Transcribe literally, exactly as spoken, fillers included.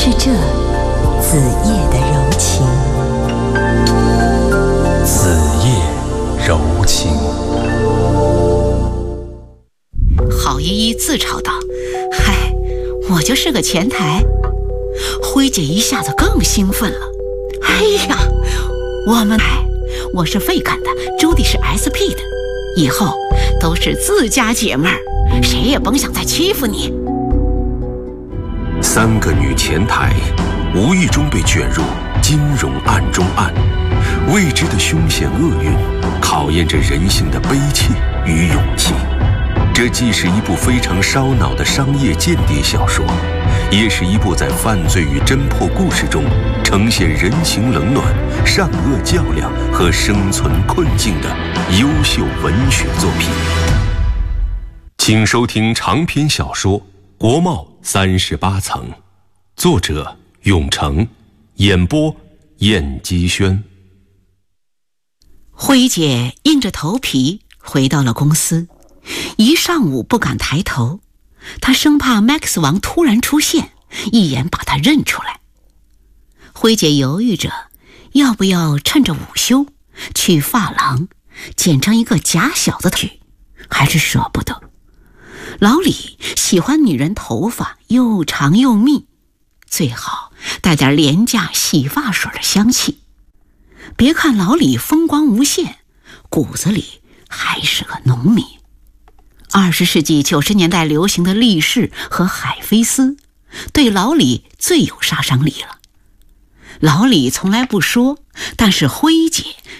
是这子夜的柔情。 子夜柔情。 郝依依自嘲道：“嗨，我就是个前台。”辉姐一下子更兴奋了：“哎呀，我们我是费肯的，朱迪是 S P 的，以后都是自家姐妹儿，谁也甭想再欺负你。” 三个女前台无意中被卷入金融案中案，未知的凶险厄运考验着人性的悲切与勇气。这既是一部非常烧脑的商业间谍小说，也是一部在犯罪与侦破故事中呈现人情冷暖、善恶较量和生存困境的优秀文学作品。请收听长篇小说《国贸三十八层》，作者永成，演播燕姬轩。 辉姐硬着头皮回到了公司，一上午不敢抬头，她生怕 Max 王突然出现，一眼把她认出来。辉姐犹豫着要不要趁着午休去发廊剪成一个假小子头，还是舍不得。老李喜欢女人头发又长又密，最好带点廉价洗发水的香气。别看老李风光无限，骨子里还是个农民。二十世纪九十年代流行的力士和海飞丝对老李最有杀伤力了。老李从来不说，但是辉姐